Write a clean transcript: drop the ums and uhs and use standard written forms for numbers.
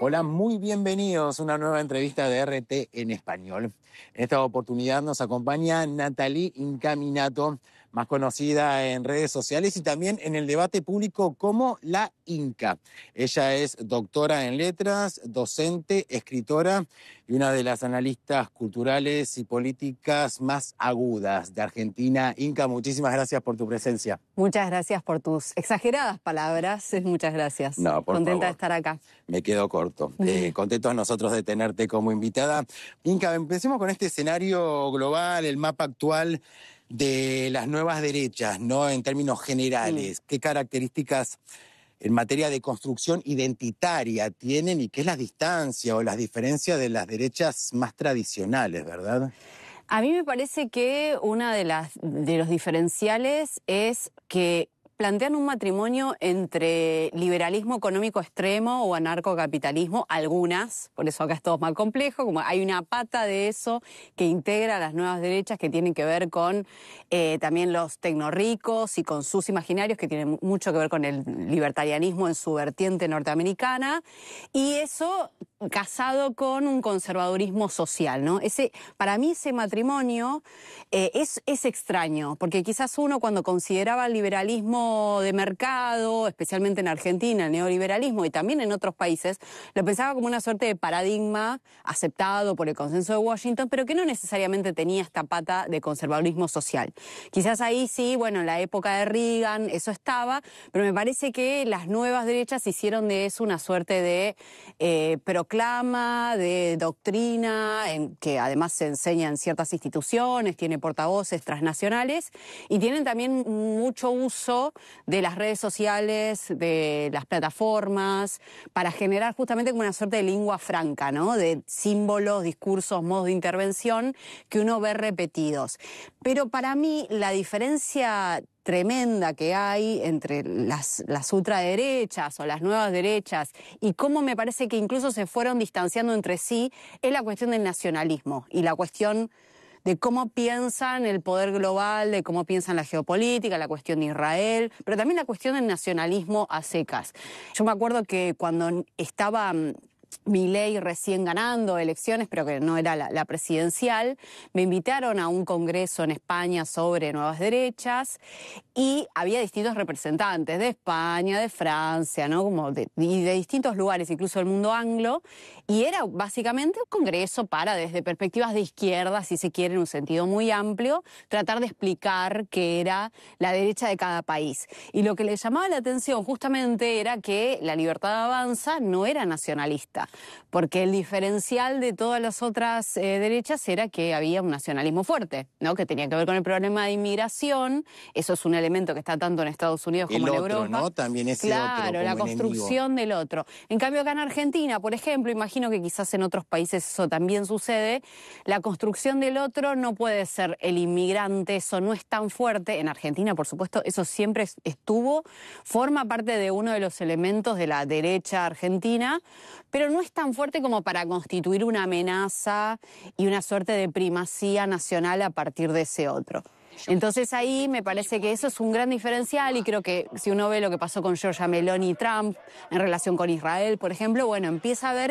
Hola, muy bienvenidos a una nueva entrevista de RT en español. En esta oportunidad nos acompaña Nathalie Incaminato, más conocida en redes sociales y también en el debate público como la Inca. Ella es doctora en letras, docente, escritora y una de las analistas culturales y políticas más agudas de Argentina. Inca, muchísimas gracias por tu presencia. Muchas gracias por tus exageradas palabras. Muchas gracias. No, por Contenta de favor. estar acá. Me quedo corto. Contentos nosotros de tenerte como invitada. Inca, empecemos con este escenario global, el mapa actual de las nuevas derechas, ¿no? En términos generales, ¿qué características en materia de construcción identitaria tienen y qué es la distancia o las diferencias de las derechas más tradicionales, ¿verdad? A mí me parece que una de los diferenciales es que plantean un matrimonio entre liberalismo económico extremo o anarcocapitalismo, algunas, por eso acá es todo más complejo, como hay una pata de eso que integra a las nuevas derechas que tienen que ver con también los tecnorricos y con sus imaginarios, que tienen mucho que ver con el libertarianismo en su vertiente norteamericana, y eso casado con un conservadurismo social, ¿no? Para mí ese matrimonio es extraño, porque quizás uno cuando consideraba el liberalismo de mercado, especialmente en Argentina, el neoliberalismo y también en otros países, lo pensaba como una suerte de paradigma aceptado por el consenso de Washington, pero que no necesariamente tenía esta pata de conservadurismo social. Quizás ahí sí, bueno, en la época de Reagan eso estaba, pero me parece que las nuevas derechas hicieron de eso una suerte de proclama, de doctrina, que además se enseña en ciertas instituciones, tiene portavoces transnacionales y tienen también mucho uso de las redes sociales, de las plataformas, para generar justamente como una suerte de lengua franca, ¿no? De símbolos, discursos, modos de intervención que uno ve repetidos. Pero para mí la diferencia tremenda que hay entre las ultraderechas o las nuevas derechas y cómo me parece que incluso se fueron distanciando entre sí es la cuestión del nacionalismo y la cuestión de cómo piensan el poder global, de cómo piensan la geopolítica, la cuestión de Israel, pero también la cuestión del nacionalismo a secas. Yo me acuerdo que cuando estaba Milei recién ganando elecciones, pero que no era la presidencial, me invitaron a un congreso en España sobre nuevas derechas y había distintos representantes de España, de Francia, ¿no? Y de distintos lugares, incluso del mundo anglo, y era básicamente un congreso para, desde perspectivas de izquierda, si se quiere, en un sentido muy amplio, tratar de explicar qué era la derecha de cada país. Y lo que le llamaba la atención justamente era que la Libertad Avanza no era nacionalista, porque el diferencial de todas las otras derechas era que había un nacionalismo fuerte, ¿no? Que tenía que ver con el problema de inmigración. Eso es un elemento que está tanto en Estados Unidos como en Europa. El otro, ¿no? También ese claro, otro como la construcción del otro. En cambio acá en Argentina, por ejemplo, imagino que quizás en otros países eso también sucede, la construcción del otro no puede ser el inmigrante, eso no es tan fuerte. En Argentina, por supuesto, eso siempre estuvo, forma parte de uno de los elementos de la derecha argentina, pero no es tan fuerte como para constituir una amenaza y una suerte de primacía nacional a partir de ese otro. Entonces ahí me parece que eso es un gran diferencial y creo que si uno ve lo que pasó con Giorgia Meloni y Trump en relación con Israel, por ejemplo, bueno, empieza a ver